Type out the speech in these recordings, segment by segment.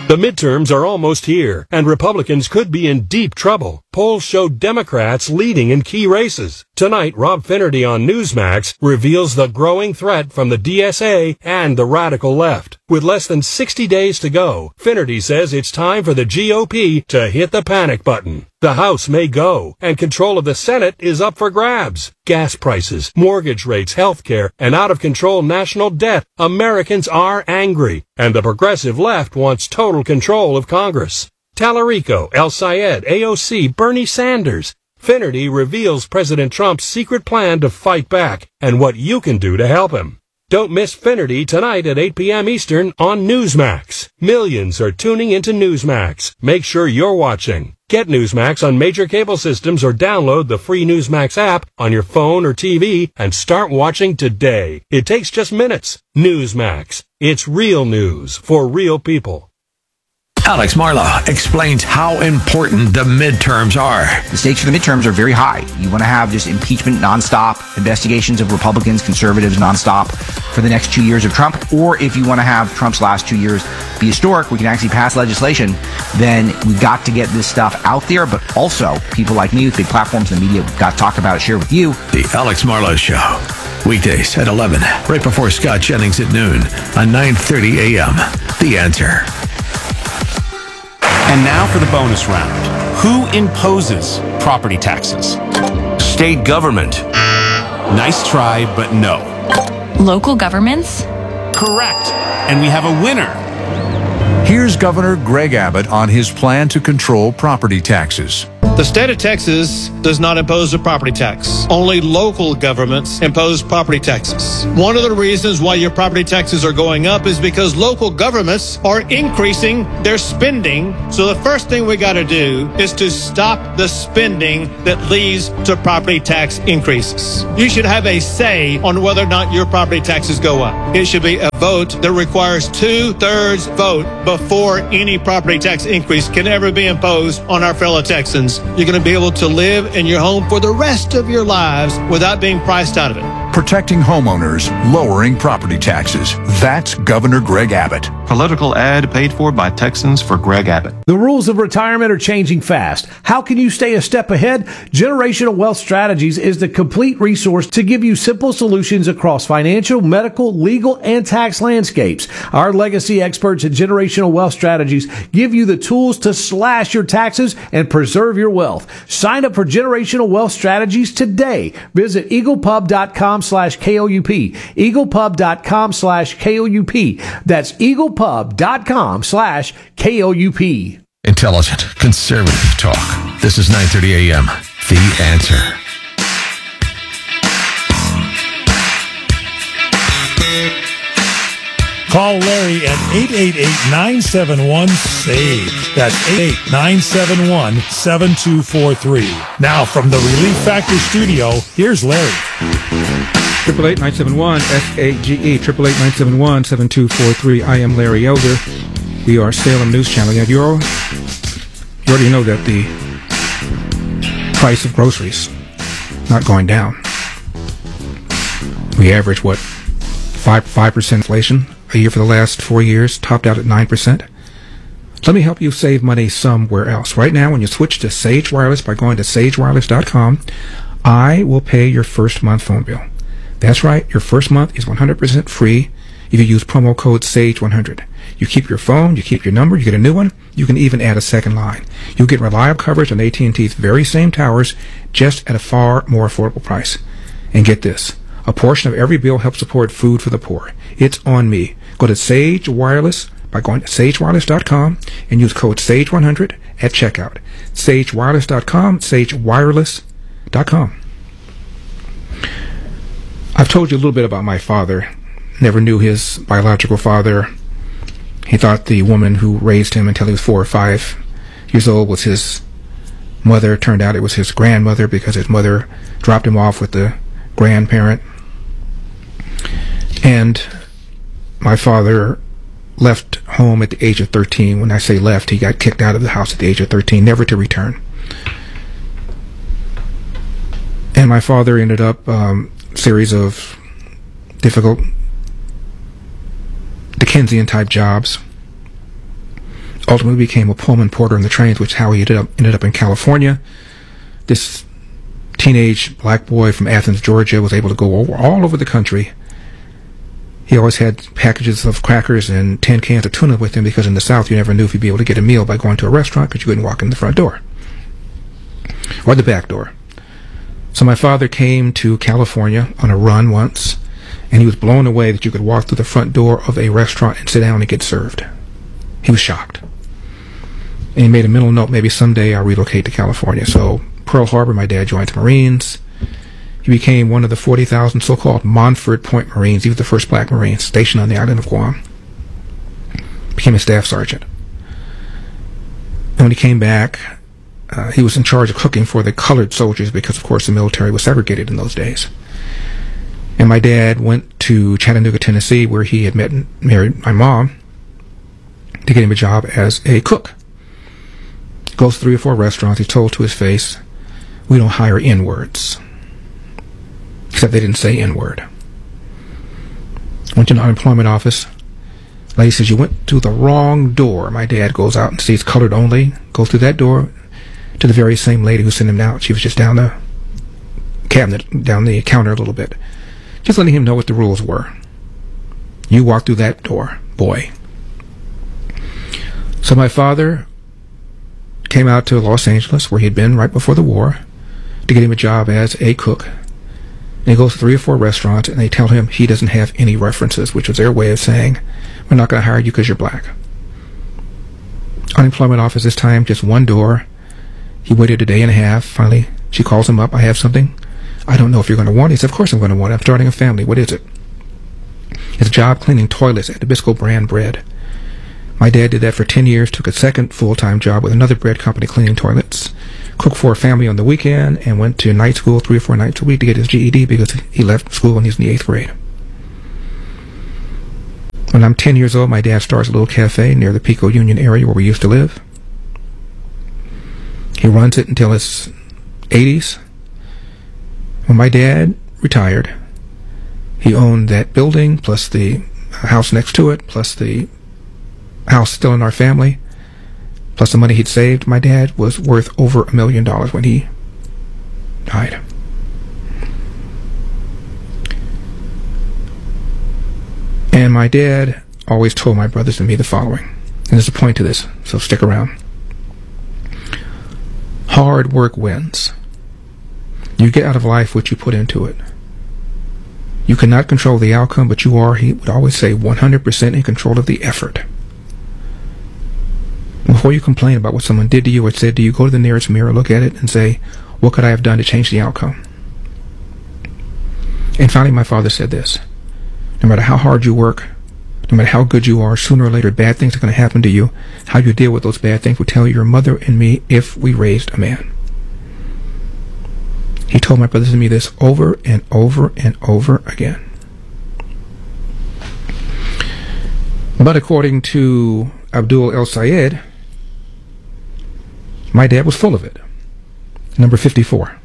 The midterms are almost here, and Republicans could be in deep trouble. Polls show Democrats leading in key races. Tonight, Rob Finnerty on Newsmax reveals the growing threat from the DSA and the radical left. With less than 60 days to go, Finnerty says it's time for the GOP to hit the panic button. The House may go, and control of the Senate is up for grabs. Gas prices, mortgage rates, health care, and out-of-control national debt. Americans are angry, and the progressive left wants total control of Congress. Tallarico, El Sayed, AOC, Bernie Sanders. Finnerty reveals President Trump's secret plan to fight back and what you can do to help him. Don't miss Finnerty tonight at 8 p.m. Eastern on Newsmax. Millions are tuning into Newsmax. Make sure you're watching. Get Newsmax on major cable systems or download the free Newsmax app on your phone or TV and start watching today. It takes just minutes. Newsmax. It's real news for real people. Alex Marlow explains how important the midterms are. The stakes for the midterms are very high. You want to have just impeachment nonstop, investigations of Republicans, conservatives nonstop for the next 2 years of Trump. Or if you want to have Trump's last 2 years be historic, we can actually pass legislation, then we've got to get this stuff out there. But also, people like me with big platforms in the media, we've got to talk about it, share with you. The Alex Marlow Show. Weekdays at 11, right before Scott Jennings at noon on 9:30 a.m. The Answer. And now for the bonus round. Who imposes property taxes? State government. Nice try, but no. Local governments? Correct. And we have a winner. Here's Governor Greg Abbott on his plan to control property taxes. The state of Texas does not impose a property tax. Only local governments impose property taxes. One of the reasons why your property taxes are going up is because local governments are increasing their spending. So the first thing we got to do is to stop the spending that leads to property tax increases. You should have a say on whether or not your property taxes go up. It should be a vote that requires 2/3 vote before any property tax increase can ever be imposed on our fellow Texans. You're going to be able to live in your home for the rest of your lives without being priced out of it. Protecting homeowners, lowering property taxes. That's Governor Greg Abbott. Political ad paid for by Texans for Greg Abbott. The rules of retirement are changing fast. How can you stay a step ahead? Generational Wealth Strategies is the complete resource to give you simple solutions across financial, medical, legal, and tax landscapes. Our legacy experts at Generational Wealth Strategies give you the tools to slash your taxes and preserve your wealth. Sign up for Generational Wealth Strategies today. Visit eaglepub.com/KOUP. eaglepub.com/KOUP. That's eaglepub.com/KOUP. Intelligent, conservative talk. This is 9:30 a.m. The Answer. Call Larry at 888-971-SAVE. That's 888-971-7243. Now from the Relief Factor studio, here's Larry. 888-971-SAGE, 888-971-7243. I am Larry Elder. We are Salem News Channel. You already know that the price of groceries not going down. We average, 5% inflation a year for the last 4 years, topped out at 9%. Let me help you save money somewhere else. Right now, when you switch to Sage Wireless by going to sagewireless.com, I will pay your first month phone bill. That's right, your first month is 100% free if you use promo code SAGE100. You keep your phone, you keep your number, you get a new one, you can even add a second line. You'll get reliable coverage on AT&T's very same towers, just at a far more affordable price. And get this, a portion of every bill helps support food for the poor. It's on me. Go to Sage Wireless by going to sagewireless.com and use code SAGE100 at checkout. sagewireless.com, sagewireless.com. I've told you a little bit about my father. Never knew his biological father. He thought the woman who raised him until he was 4 or 5 years old was his mother. Turned out it was his grandmother because his mother dropped him off with the grandparent. And my father left home at the age of 13. When I say left, he got kicked out of the house at the age of 13, never to return. And my father ended up series of difficult Dickensian type jobs. ultimately became a Pullman porter in the trains, which is how he ended up in California. This teenage black boy from Athens, Georgia, was able to go all over the country. He always had packages of crackers and 10 cans of tuna with him, because in the South you never knew if you'd be able to get a meal by going to a restaurant, because you couldn't walk in the front door or the back door. So my father came to California on a run once, and he was blown away that you could walk through the front door of a restaurant and sit down and get served. He was shocked. And he made a mental note, maybe someday I'll relocate to California. So Pearl Harbor, my dad joined the Marines. He became one of the 40,000 so-called Montford Point Marines. He was the first black Marine stationed on the island of Guam. Became a staff sergeant. And when he came back, he was in charge of cooking for the colored soldiers, because, of course, the military was segregated in those days. And my dad went to Chattanooga, Tennessee, where he had met and married my mom, to get him a job as a cook. Goes to 3 or 4 restaurants. He's told to his face, "We don't hire N-words." Except they didn't say N-word. Went to an unemployment office. Lady says, "You went to the wrong door." My dad goes out and sees colored only. Goes through that door to the very same lady who sent him out. She was just down the counter a little bit. Just letting him know what the rules were. You walk through that door, boy. So my father came out to Los Angeles, where he had been right before the war, to get him a job as a cook. And he goes to 3 or 4 restaurants, and they tell him he doesn't have any references, which was their way of saying, "We're not going to hire you because you're black." Unemployment office this time, just one door. He waited a day and a half. Finally, she calls him up. "I have something. I don't know if you're going to want it." He said, "Of course I'm going to want it. I'm starting a family. What is it?" His job, cleaning toilets at Nabisco brand bread. My dad did that for 10 years, took a second full-time job with another bread company cleaning toilets, cooked for a family on the weekend, and went to night school 3 or 4 nights a week to get his GED, because he left school when he was in the 8th grade. When I'm 10 years old, my dad starts a little cafe near the Pico Union area where we used to live. He runs it until his 80s. When my dad retired, he owned that building, plus the house next to it, plus the house still in our family, plus the money he'd saved. My dad was worth over $1 million when he died. And my dad always told my brothers and me the following, and there's a point to this, so stick around. Hard work wins. You get out of life what you put into it. You cannot control the outcome, but you are, he would always say, 100% in control of the effort. Before you complain about what someone did to you or said to you, go to the nearest mirror, look at it, and say, what could I have done to change the outcome? And finally, my father said this: no matter how hard you work, no matter how good you are, sooner or later bad things are going to happen to you. How you deal with those bad things will tell your mother and me if we raised a man. He told my brothers and me this over and over and over again. But according to Abdul El-Sayed, my dad was full of it. Number 54.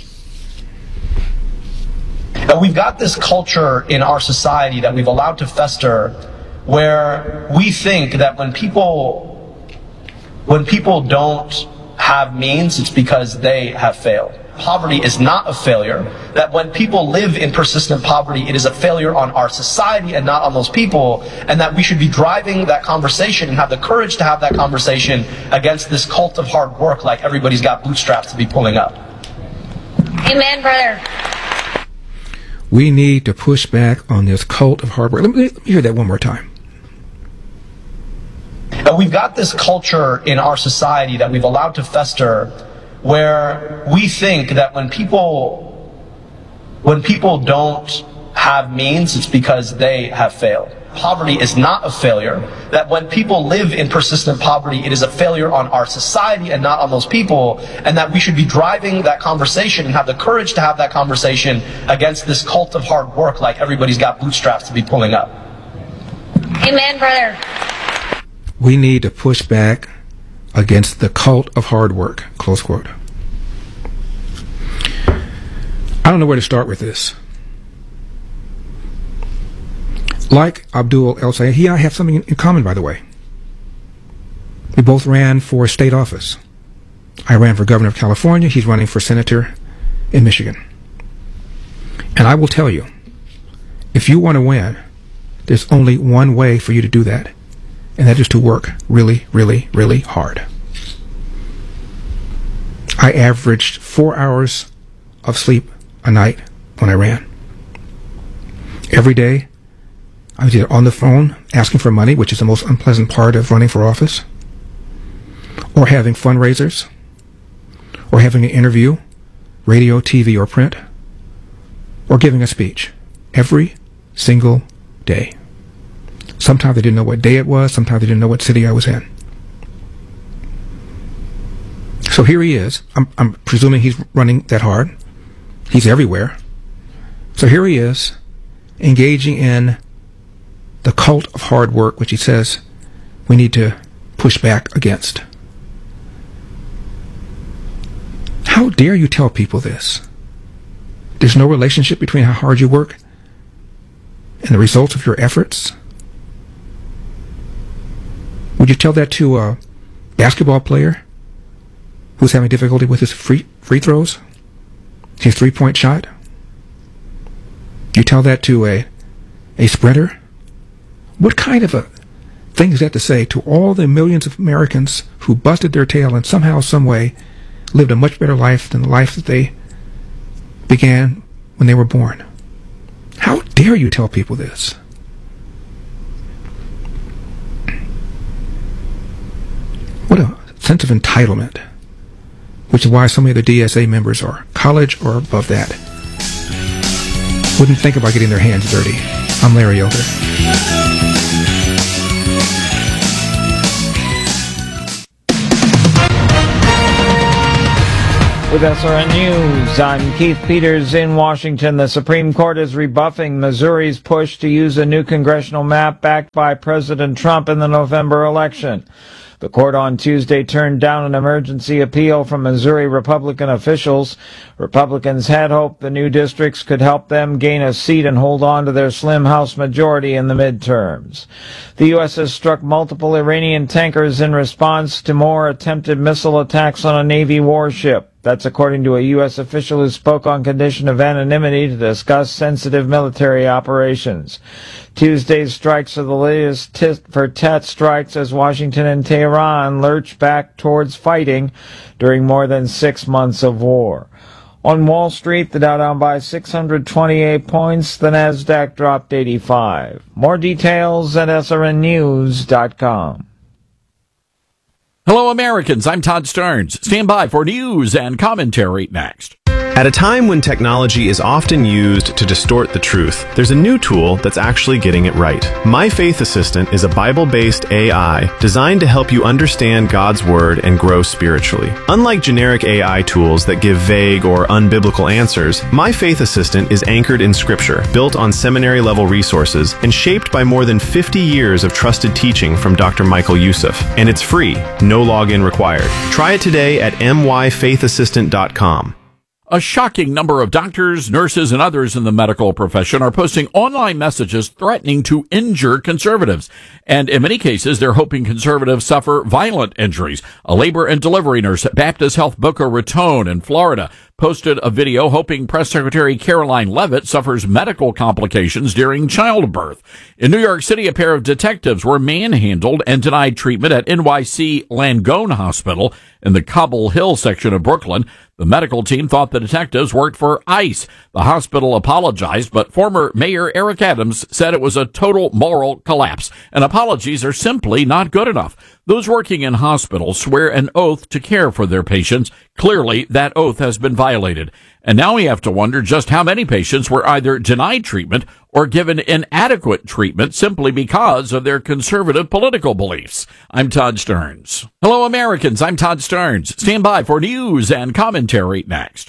We've got this culture in our society that we've allowed to fester, where we think that when people don't have means, it's because they have failed. Poverty is not a failure. That when people live in persistent poverty, it is a failure on our society and not on those people, and that we should be driving that conversation and have the courage to have that conversation against this cult of hard work, like everybody's got bootstraps to be pulling up. Amen, brother. We need to push back on this cult of hard work. Let me hear that one more time. We've got this culture in our society that we've allowed to fester, where we think that when people don't have means, it's because they have failed. Poverty is not a failure. That when people live in persistent poverty, it is a failure on our society and not on those people, and that we should be driving that conversation and have the courage to have that conversation against this cult of hard work, like everybody's got bootstraps to be pulling up. Amen, brother. We need to push back against the cult of hard work. Close quote. I don't know where to start with this. Like Abdul El-Sayed, he and I have something in common, by the way. We both ran for state office. I ran for governor of California. He's running for senator in Michigan. And I will tell you, if you want to win, there's only one way for you to do that, and that is to work really, really, really hard. I averaged 4 hours of sleep a night when I ran. Every day, I was either on the phone asking for money, which is the most unpleasant part of running for office, or having fundraisers, or having an interview, radio, TV, or print, or giving a speech every single day. Sometimes they didn't know what day it was. Sometimes they didn't know what city I was in. So here he is. I'm presuming he's running that hard. He's everywhere. So here he is, engaging in the cult of hard work, which he says we need to push back against. How dare you tell people this? There's no relationship between how hard you work and the results of your efforts? Would you tell that to a basketball player who's having difficulty with his free throws, his three-point shot? You tell that to a sprinter? What kind of a thing is that to say to all the millions of Americans who busted their tail and somehow, some way, lived a much better life than the life that they began when they were born? How dare you tell people this? What a sense of entitlement, which is why so many of the DSA members are college or above that. Wouldn't think about getting their hands dirty. I'm Larry Elder. With SRN News, I'm Keith Peters in Washington. The Supreme Court is rebuffing Missouri's push to use a new congressional map backed by President Trump in the November election. The court on Tuesday turned down an emergency appeal from Missouri Republican officials. Republicans had hoped the new districts could help them gain a seat and hold on to their slim House majority in the midterms. The U.S. has struck multiple Iranian tankers in response to more attempted missile attacks on a Navy warship. That's according to a U.S. official who spoke on condition of anonymity to discuss sensitive military operations. Tuesday's strikes are the latest tit-for-tat strikes as Washington and Tehran lurch back towards fighting during more than 6 months of war. On Wall Street, the Dow down by 628 points, the Nasdaq dropped 85. More details at srnnews.com. Hello, Americans. I'm Todd Starnes. Stand by for news and commentary next. At a time when technology is often used to distort the truth, there's a new tool that's actually getting it right. My Faith Assistant is a Bible-based AI designed to help you understand God's Word and grow spiritually. Unlike generic AI tools that give vague or unbiblical answers, My Faith Assistant is anchored in Scripture, built on seminary-level resources, and shaped by more than 50 years of trusted teaching from Dr. Michael Youssef. And it's free, no login required. Try it today at myfaithassistant.com. A shocking number of doctors, nurses, and others in the medical profession are posting online messages threatening to injure conservatives. And in many cases, they're hoping conservatives suffer violent injuries. A labor and delivery nurse at Baptist Health Boca Raton in Florida posted a video hoping Press Secretary Caroline Leavitt suffers medical complications during childbirth. In New York City, a pair of detectives were manhandled and denied treatment at NYC Langone Hospital in the Cobble Hill section of Brooklyn. The medical team thought the detectives worked for ICE. The hospital apologized, but former Mayor Eric Adams said it was a total moral collapse, and apologies are simply not good enough. Those working in hospitals swear an oath to care for their patients. Clearly, that oath has been violated. And now we have to wonder just how many patients were either denied treatment or given inadequate treatment simply because of their conservative political beliefs. I'm Todd Starnes. Hello, Americans. I'm Todd Starnes. Stand by for news and commentary next.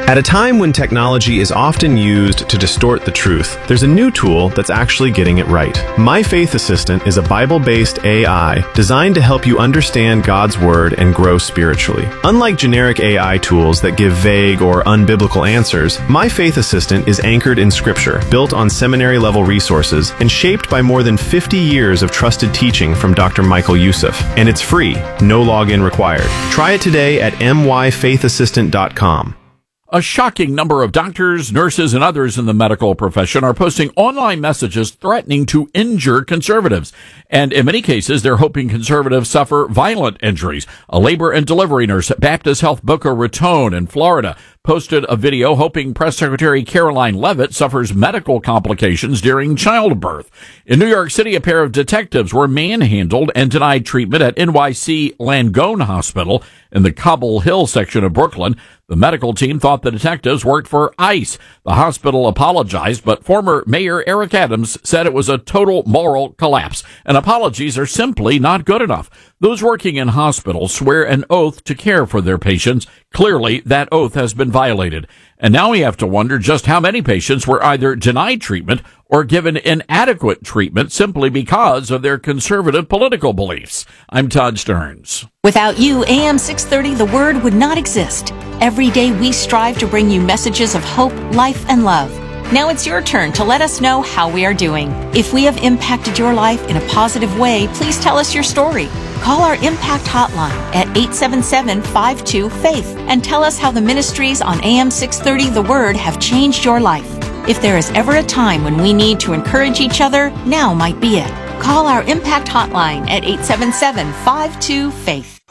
At a time when technology is often used to distort the truth, there's a new tool that's actually getting it right. My Faith Assistant is a Bible-based AI designed to help you understand God's Word and grow spiritually. Unlike generic AI tools that give vague or unbiblical answers, My Faith Assistant is anchored in Scripture, built on seminary-level resources, and shaped by more than 50 years of trusted teaching from Dr. Michael Youssef. And it's free, no login required. Try it today at myfaithassistant.com. A shocking number of doctors, nurses, and others in the medical profession are posting online messages threatening to injure conservatives. And in many cases, they're hoping conservatives suffer violent injuries. A labor and delivery nurse at Baptist Health Boca Raton in Florida posted a video hoping Press Secretary Caroline Leavitt suffers medical complications during childbirth. In New York City, a pair of detectives were manhandled and denied treatment at NYC Langone Hospital in the Cobble Hill section of Brooklyn. The medical team thought the detectives worked for ICE. The hospital apologized, but former Mayor Eric Adams said it was a total moral collapse, and apologies are simply not good enough. Those working in hospitals swear an oath to care for their patients. Clearly, that oath has been violated. And now we have to wonder just how many patients were either denied treatment or given inadequate treatment simply because of their conservative political beliefs. I'm Todd Stearns. Without you, AM 630 The Word would not exist. Every day we strive to bring you messages of hope, life, and love. Now it's your turn to let us know how we are doing. If we have impacted your life in a positive way, please tell us your story. Call our Impact Hotline at 877-52-FAITH and tell us how the ministries on AM 630 The Word have changed your life. If there is ever a time when we need to encourage each other, now might be it. Call our Impact Hotline at 877-52-FAITH.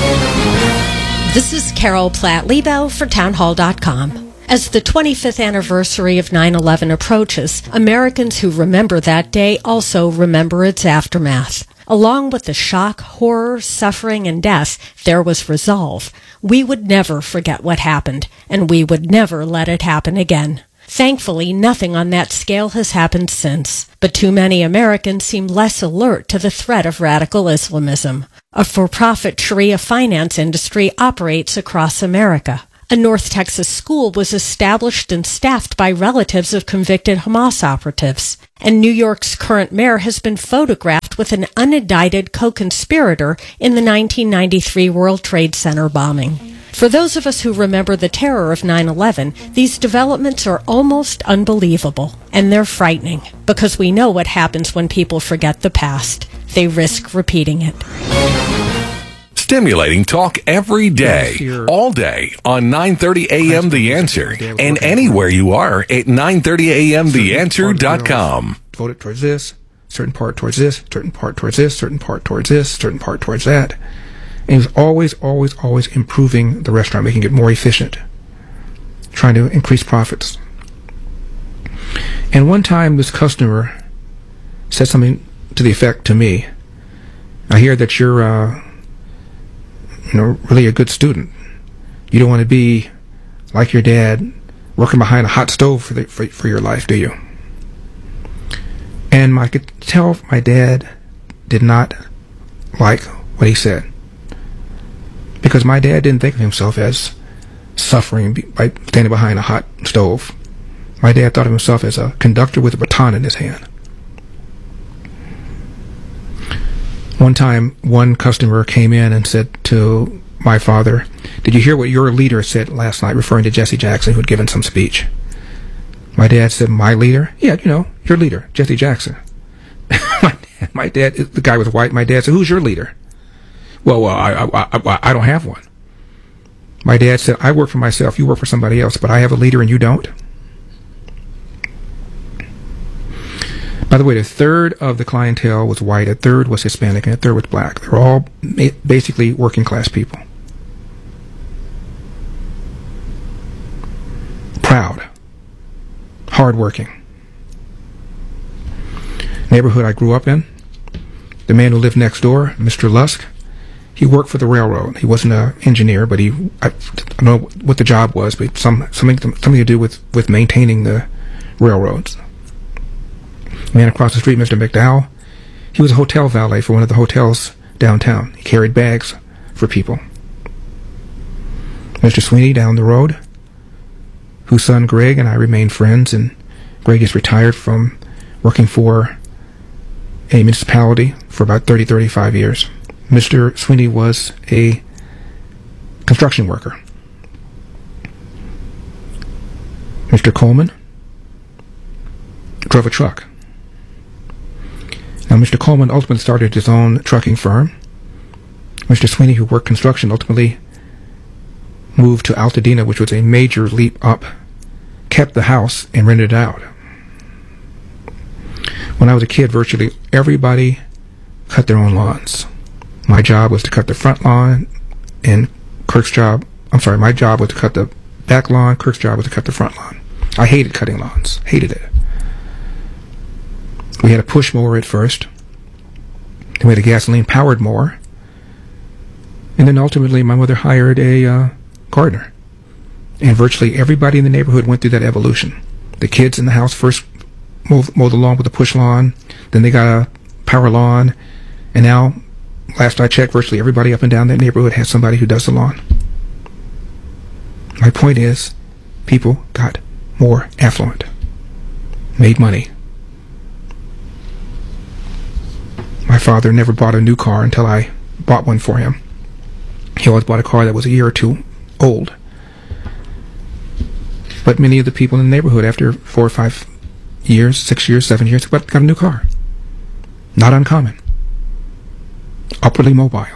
This is Carol Platt-Liebau for townhall.com. As the 25th anniversary of 9/11 approaches, Americans who remember that day also remember its aftermath. Along with the shock, horror, suffering, and death, there was resolve. We would never forget what happened, and we would never let it happen again. Thankfully, nothing on that scale has happened since, but too many Americans seem less alert to the threat of radical Islamism. A for-profit Sharia finance industry operates across America. A North Texas school was established and staffed by relatives of convicted Hamas operatives. And New York's current mayor has been photographed with an unindicted co-conspirator in the 1993 World Trade Center bombing. For those of us who remember the terror of 9/11, these developments are almost unbelievable. And they're frightening, because we know what happens when people forget the past. They risk repeating it. Stimulating talk every day, all day on 930 AM The Answer, and anywhere you are at 930amtheanswer.com. Voted towards this, certain part towards this, certain part towards this, certain part towards this, certain part towards that. And he was always improving the restaurant, making it more efficient, trying to increase profits. And one time this customer said something to the effect to me, I hear that you're really a good student. You don't want to be like your dad, working behind a hot stove for your life, do you? And I could tell my dad did not like what he said, because my dad didn't think of himself as suffering by standing behind a hot stove. My dad thought of himself as a conductor with a baton in his hand. One time, one customer came in and said to my father, "Did you hear what your leader said last night," referring to Jesse Jackson, who had given some speech. My dad said, "My leader?" "Yeah, your leader, Jesse Jackson." My dad, the guy was white. My dad said, "Who's your leader?" Well, I don't have one. My dad said, "I work for myself, you work for somebody else, but I have a leader and you don't." By the way, a third of the clientele was white, a third was Hispanic, and a third was black. They were all basically working class people. Proud. Hardworking. Neighborhood I grew up in, the man who lived next door, Mr. Lusk, he worked for the railroad. He wasn't an engineer, but I don't know what the job was, but something to do with maintaining the railroads. Man across the street, Mr. McDowell, he was a hotel valet for one of the hotels downtown. He carried bags for people. Mr. Sweeney down the road, whose son Greg and I remain friends, and Greg is retired from working for a municipality for about 35 years. Mr. Sweeney was a construction worker. Mr. Coleman drove a truck. Now, Mr. Coleman ultimately started his own trucking firm. Mr. Sweeney, who worked construction, ultimately moved to Altadena, which was a major leap up, kept the house, and rented it out. When I was a kid, virtually everybody cut their own lawns. My job was to cut the front lawn, and my job was to cut the back lawn. Kirk's job was to cut the front lawn. I hated cutting lawns. Hated it. We had a push mower at first. Then we had a gasoline-powered mower. And then ultimately my mother hired a gardener. And virtually everybody in the neighborhood went through that evolution. The kids in the house first mowed the lawn with a push lawn. Then they got a power lawn. And now, last I checked, virtually everybody up and down that neighborhood has somebody who does the lawn. My point is, people got more affluent. Made money. My father never bought a new car until I bought one for him. He always bought a car that was a year or two old. But many of the people in the neighborhood, after 4 or 5 years, 6 years, 7 years, got a new car. Not uncommon. Upwardly mobile.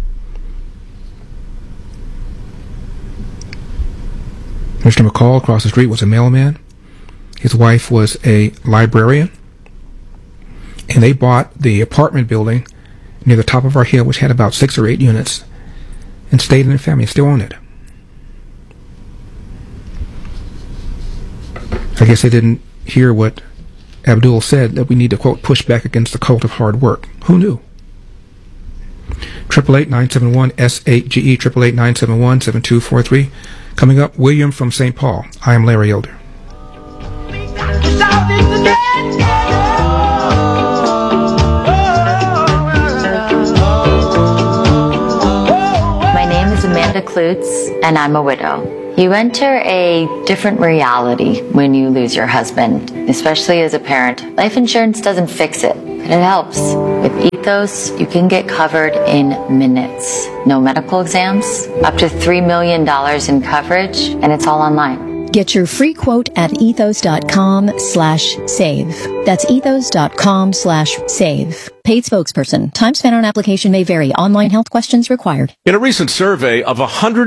Mr. McCall across the street was a mailman. His wife was a librarian. And they bought the apartment building near the top of our hill, which had about 6 or 8 units, and stayed in their family, still own it. I guess they didn't hear what Abdul said, that we need to, quote, push back against the cult of hard work. Who knew? 888-971-SAGE, 888-971-7243. Coming up, William from St. Paul. I am Larry Elder. Amanda Klutz, and I'm a widow. You enter a different reality when you lose your husband, especially as a parent. Life insurance doesn't fix it, but it helps. With Ethos, you can get covered in minutes. No medical exams, up to $3 million in coverage, and it's all online. Get your free quote at ethos.com/save. That's ethos.com/save. Paid spokesperson. Time spent on application may vary. Online health questions required. In a recent survey of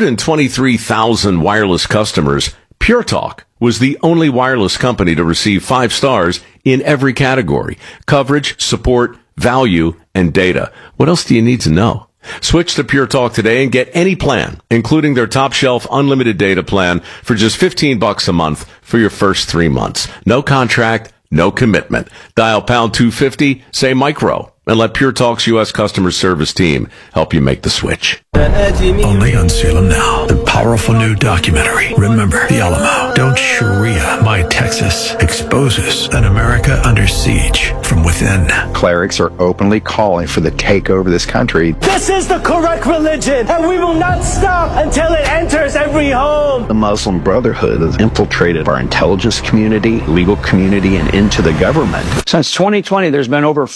123,000 wireless customers, Pure Talk was the only wireless company to receive 5 stars in every category: coverage, support, value, and data. What else do you need to know? Switch to Pure Talk today and get any plan, including their top shelf unlimited data plan, for just $15 a month for your first 3 months. No contract, no commitment. Dial pound 250, say micro, and let Pure Talk's U.S. customer service team help you make the switch. Only on Salem Now, the powerful new documentary, Remember the Alamo. Don't Sharia My Texas exposes an America under siege from within. Clerics are openly calling for the takeover of this country. This is the correct religion, and we will not stop until it enters every home. The Muslim Brotherhood has infiltrated our intelligence community, legal community, and into the government. Since 2020, there's been over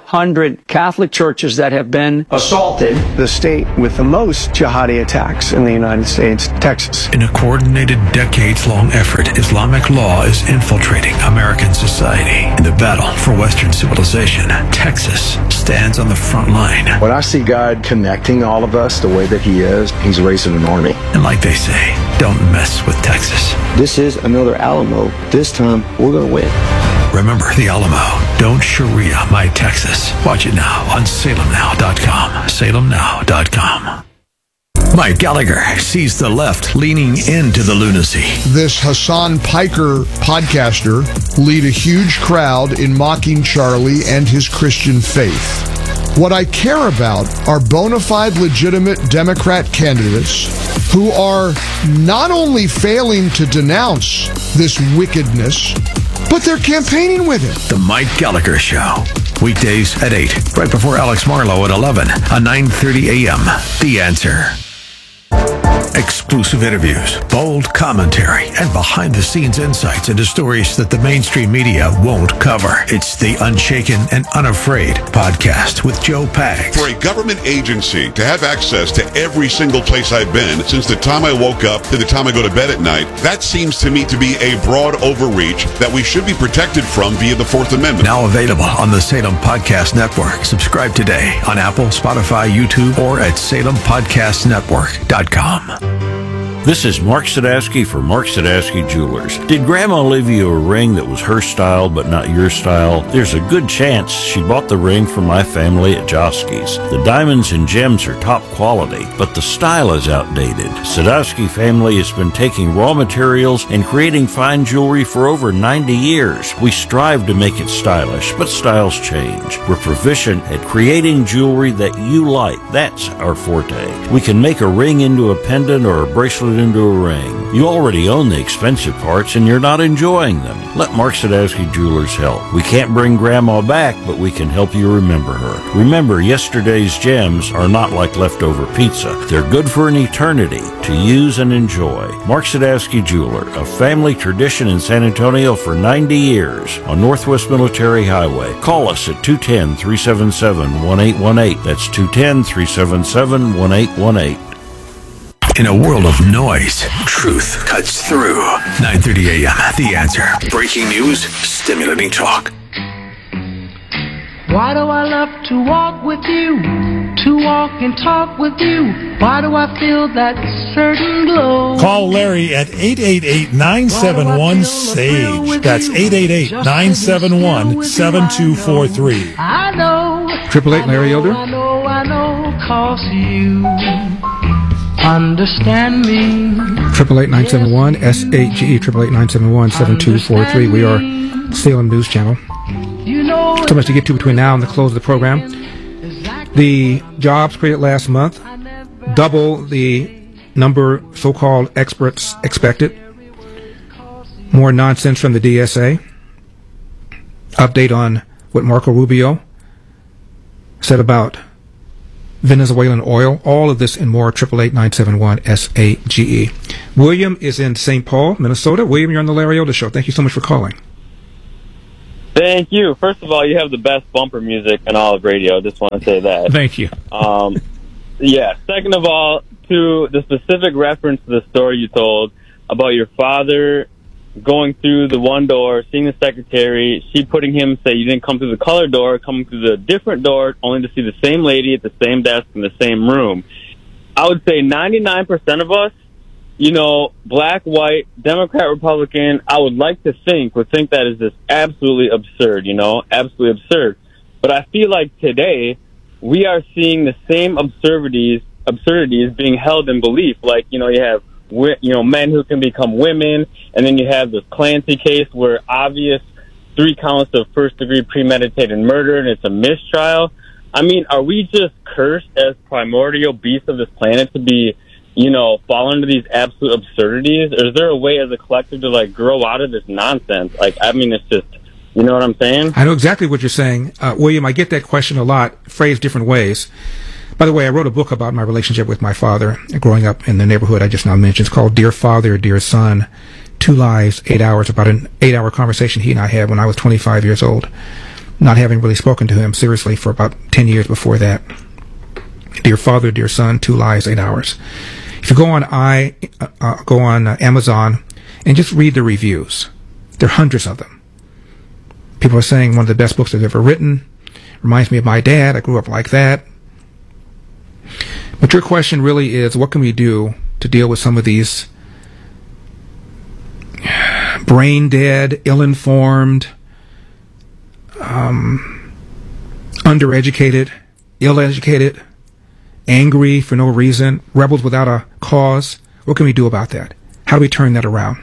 500 Catholic churches that have been assaulted. The state with the most jihadi attacks in the United States, Texas. In a coordinated, decades-long effort, Islamic law is infiltrating American society. In the battle for Western civilization, Texas stands on the front line. When I see God connecting all of us the way that He is, He's raising an army. And like they say, don't mess with Texas. This is another Alamo. This time, we're going to win. Remember the Alamo. Don't Sharia My Texas. Watch it now on salemnow.com. salemnow.com. Mike Gallagher sees the left leaning into the lunacy. This Hassan Piker podcaster lead a huge crowd in mocking Charlie and his Christian faith. What I care about are bona fide, legitimate Democrat candidates who are not only failing to denounce this wickedness, but they're campaigning with it. The Mike Gallagher Show. Weekdays at 8, right before Alex Marlowe at 11 on 9:30 a.m. The Answer. Exclusive interviews, bold commentary, and behind-the-scenes insights into stories that the mainstream media won't cover. It's the Unshaken and Unafraid podcast with Joe Pags. For a government agency to have access to every single place I've been since the time I woke up to the time I go to bed at night, that seems to me to be a broad overreach that we should be protected from via the Fourth Amendment. Now available on the Salem Podcast Network. Subscribe today on Apple, Spotify, YouTube, or at SalemPodcastNetwork.com. This is Mark Sadowski for Mark Sadowski Jewelers. Did Grandma leave you a ring that was her style but not your style? There's a good chance she bought the ring from my family at Joski's. The diamonds and gems are top quality, but the style is outdated. Sadowski family has been taking raw materials and creating fine jewelry for over 90 years. We strive to make it stylish, but styles change. We're proficient at creating jewelry that you like. That's our forte. We can make a ring into a pendant or a bracelet into a ring. You already own the expensive parts and you're not enjoying them. Let Mark Sadowski Jewelers help. We can't bring Grandma back, but we can help you remember her. Remember, yesterday's gems are not like leftover pizza. They're good for an eternity to use and enjoy. Mark Sadowski Jeweler, a family tradition in San Antonio for 90 years on Northwest Military Highway. Call us at 210-377-1818. That's 210-377-1818. In a world of noise, truth cuts through. 9:30 a.m. The Answer. Breaking news, stimulating talk. Why do I love to walk with you? To walk and talk with you. Why do I feel that certain glow? Call Larry at 888-971-SAGE. That's 888-971-7243. I know. 888 Larry Elder. I know, 'cause you understand me. 888-971-SAGE. 888-971-7243. We are Salem News Channel. So much to get to between now and the close of the program. The jobs created last month, double the number so-called experts expected. More nonsense from the DSA. Update on what Marco Rubio said about Venezuelan oil. All of this and more. 888-971-SAGE. William is in St. Paul, Minnesota. William, you're on the Larry Elder Show. Thank you so much for calling. Thank you. First of all, you have the best bumper music in all of radio. Just want to say that. Thank you. Yeah. Second of all, to the specific reference to the story you told about your father going through the one door, seeing the secretary, she putting him, say you didn't come through the color door, coming through the different door, only to see the same lady at the same desk in the same room. I would say 99% of us, you know, black, white, Democrat, Republican, I would like to think, would think that is just absolutely absurd, you know, absolutely absurd. But I feel like today we are seeing the same absurdities being held in belief. Like, you know, you have, men who can become women, and then you have this Clancy case where obvious 3 counts of first-degree premeditated murder, and it's a mistrial. I mean, are we just cursed as primordial beasts of this planet to be, fall into these absolute absurdities? Or is there a way as a collective to, grow out of this nonsense? It's just, you know what I'm saying? I know exactly what you're saying. William, I get that question a lot, phrased different ways. By the way, I wrote a book about my relationship with my father growing up in the neighborhood I just now mentioned. It's called Dear Father, Dear Son, 2 Lives, 8 Hours, about an 8-hour conversation he and I had when I was 25 years old, not having really spoken to him seriously for about 10 years before that. Dear Father, Dear Son, 2 Lives, 8 Hours. If you go on Amazon and just read the reviews, there are hundreds of them. People are saying one of the best books they've ever written. Reminds me of my dad. I grew up like that. But your question really is, what can we do to deal with some of these brain-dead, ill-informed, undereducated, ill-educated, angry for no reason, rebels without a cause? What can we do about that? How do we turn that around?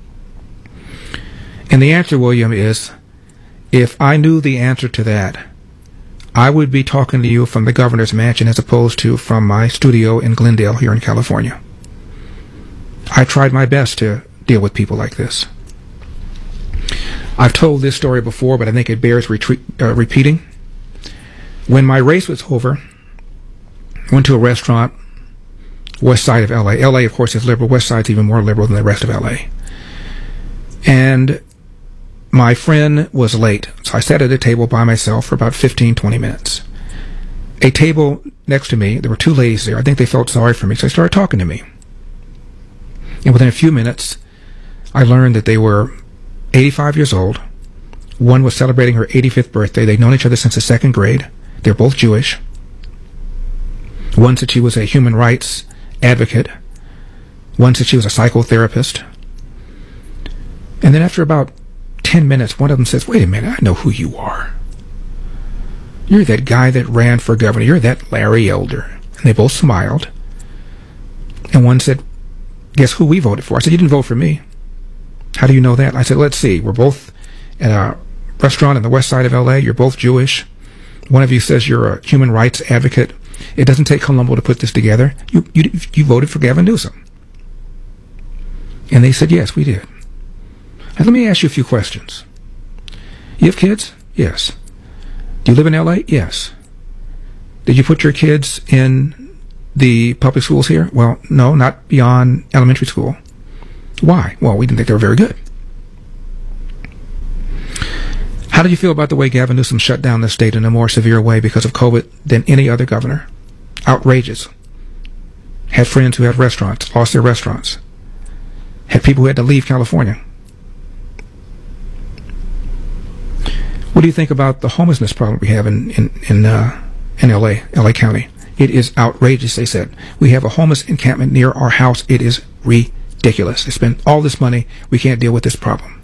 And the answer, William, is, if I knew the answer to that, I would be talking to you from the governor's mansion as opposed to from my studio in Glendale here in California. I tried my best to deal with people like this. I've told this story before, but I think it bears repeating. When my race was over, I went to a restaurant, west side of L.A. L.A., of course, is liberal. West side's even more liberal than the rest of L.A. And my friend was late, so I sat at a table by myself for about 15, 20 minutes. A table next to me, there were two ladies there. I think they felt sorry for me, so they started talking to me. And within a few minutes, I learned that they were 85 years old. One was celebrating her 85th birthday. They'd known each other since the second grade. They're both Jewish. One said she was a human rights advocate. One said she was a psychotherapist. And then after about 10 minutes, one of them says, "Wait a minute, I know who you are. You're that guy that ran for governor. You're that Larry Elder." And they both smiled. And one said, "Guess who we voted for?" I said, "You didn't vote for me." "How do you know that?" I said, "Let's see. We're both at a restaurant on the west side of L.A. You're both Jewish. One of you says you're a human rights advocate. It doesn't take Columbo to put this together. You voted for Gavin Newsom." And they said, "Yes, we did." Now, let me ask you a few questions. You have kids? Yes. Do you live in L.A.? Yes. Did you put your kids in the public schools here? Well, no, not beyond elementary school. Why? Well, we didn't think they were very good. How did you feel about the way Gavin Newsom shut down the state in a more severe way because of COVID than any other governor? Outrageous. Had friends who had restaurants, lost their restaurants. Had people who had to leave California. What do you think about the homelessness problem we have in LA County? It is outrageous, they said. We have a homeless encampment near our house. It is ridiculous. They spend all this money. We can't deal with this problem.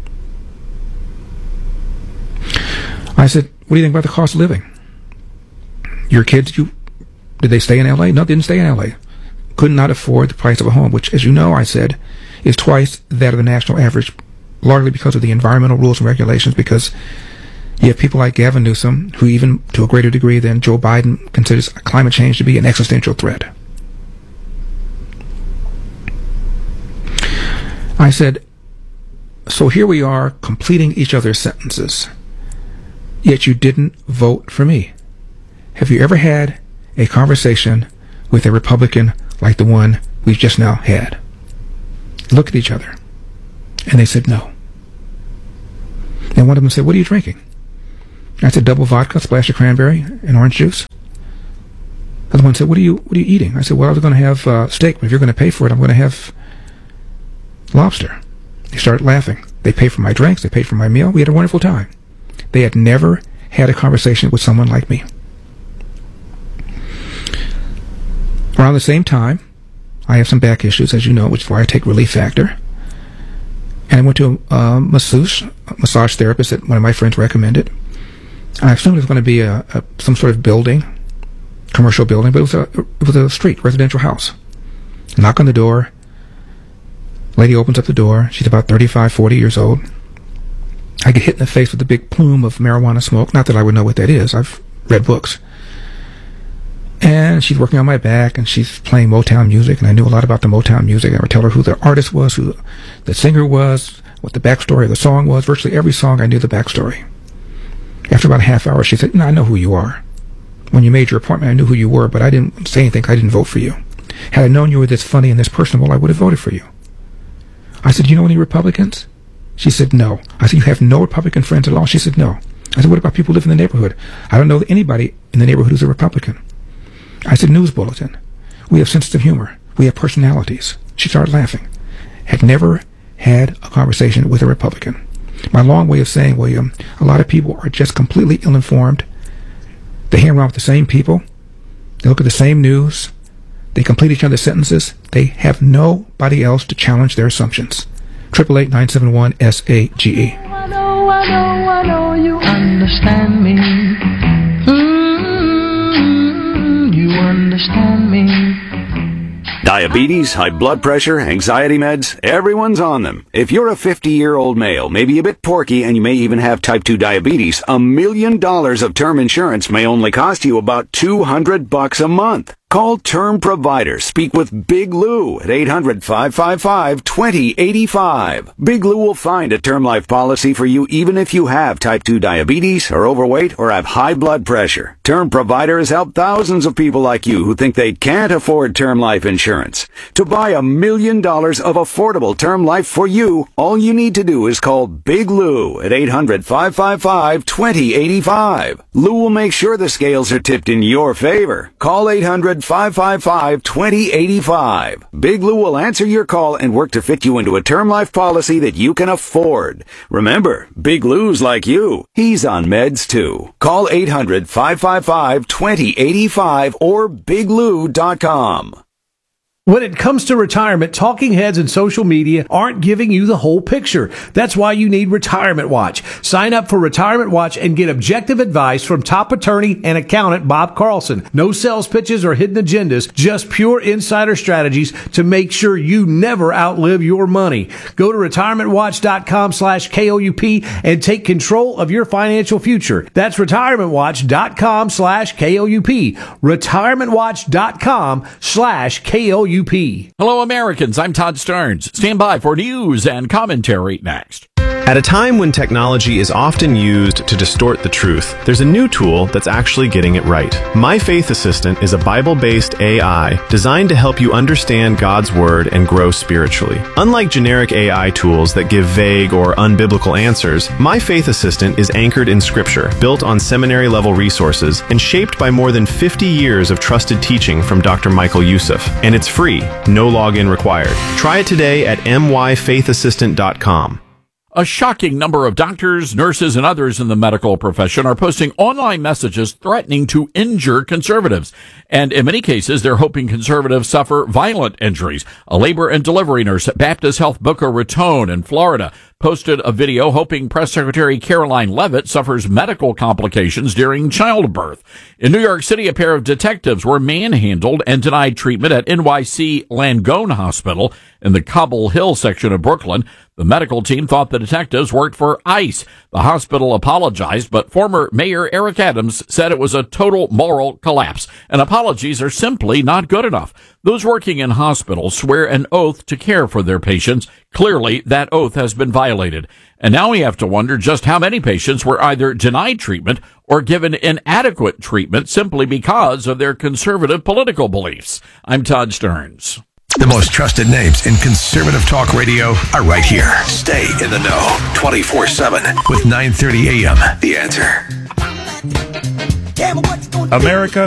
I said, what do you think about the cost of living? Your kids, did they stay in L.A.? No, they didn't stay in L.A. Could not afford the price of a home, which, as you know, I said, is twice that of the national average, largely because of the environmental rules and regulations, because you have people like Gavin Newsom, who even to a greater degree than Joe Biden considers climate change to be an existential threat. I said, so here we are completing each other's sentences, yet you didn't vote for me. Have you ever had a conversation with a Republican like the one we've just now had? Look at each other. And they said no. And one of them said, what are you drinking? I said, double vodka, splash of cranberry, and orange juice. The other one said, what are you eating? I said, well, I was going to have steak, but if you're going to pay for it, I'm going to have lobster. They started laughing. They paid for my drinks. They paid for my meal. We had a wonderful time. They had never had a conversation with someone like me. Around the same time, I have some back issues, as you know, which is why I take Relief Factor. And I went to a massage therapist that one of my friends recommended. I assumed it was going to be some sort of building, commercial building, but it was a street, residential house. Knock on the door. Lady opens up the door. She's about 35, 40 years old. I get hit in the face with a big plume of marijuana smoke. Not that I would know what that is. I've read books. And she's working on my back, and she's playing Motown music, and I knew a lot about the Motown music. I would tell her who the artist was, who the singer was, what the backstory of the song was. Virtually every song, I knew the backstory. After about a half hour, she said, I know who you are. When you made your appointment, I knew who you were, but I didn't say anything. I didn't vote for you. Had I known you were this funny and this personable, I would have voted for you. I said, do you know any Republicans? She said, no. I said, you have no Republican friends at all? She said, no. I said, what about people who live in the neighborhood? I don't know anybody in the neighborhood who's a Republican. I said, news bulletin. We have sense of humor. We have personalities. She started laughing. Had never had a conversation with a Republican. My long way of saying, William, a lot of people are just completely ill-informed. They hang around with the same people. They look at the same news. They complete each other's sentences. They have nobody else to challenge their assumptions. 888-971-SAGE. I know you understand me. You understand me. Diabetes, high blood pressure, anxiety meds, everyone's on them. If you're a 50-year-old male, maybe a bit porky, and you may even have type 2 diabetes, $1 million of term insurance may only cost you about $200 a month. Call Term Provider. Speak with Big Lou at 800-555-2085. Big Lou will find a term life policy for you even if you have type 2 diabetes, are overweight, or have high blood pressure. Term Provider has helped thousands of people like you who think they can't afford term life insurance. To buy $1 million of affordable term life for you, all you need to do is call Big Lou at 800-555-2085. Lou will make sure the scales are tipped in your favor. Call 800-555-2085. Big Lou will answer your call and work to fit you into a term life policy that you can afford. Remember, Big Lou's like you. He's on meds too. Call 800-555-2085 or biglou.com. When it comes to retirement, talking heads and social media aren't giving you the whole picture. That's why you need Retirement Watch. Sign up for Retirement Watch and get objective advice from top attorney and accountant Bob Carlson. No sales pitches or hidden agendas, just pure insider strategies to make sure you never outlive your money. Go to retirementwatch.com/KOUP and take control of your financial future. That's retirementwatch.com/KOUP. retirementwatch.com/KOUP. Hello, Americans. I'm Todd Starnes. Stand by for news and commentary next. At a time when technology is often used to distort the truth, there's a new tool that's actually getting it right. My Faith Assistant is a Bible-based AI designed to help you understand God's Word and grow spiritually. Unlike generic AI tools that give vague or unbiblical answers, My Faith Assistant is anchored in Scripture, built on seminary-level resources, and shaped by more than 50 years of trusted teaching from Dr. Michael Youssef. And it's free, no login required. Try it today at myfaithassistant.com. A shocking number of doctors, nurses, and others in the medical profession are posting online messages threatening to injure conservatives. And in many cases, they're hoping conservatives suffer violent injuries. A labor and delivery nurse at Baptist Health Boca Raton in Florida posted a video hoping Press Secretary Caroline Leavitt suffers medical complications during childbirth. In New York City, a pair of detectives were manhandled and denied treatment at NYC Langone Hospital in the Cobble Hill section of Brooklyn. The medical team thought the detectives worked for ICE. The hospital apologized, but former Mayor Eric Adams said it was a total moral collapse, and apologies are simply not good enough. Those working in hospitals swear an oath to care for their patients. Clearly, that oath has been violated. And now we have to wonder just how many patients were either denied treatment or given inadequate treatment simply because of their conservative political beliefs. I'm Todd Starnes. The most trusted names in conservative talk radio are right here. Stay in the know 24/7 with 930 AM. The Answer. America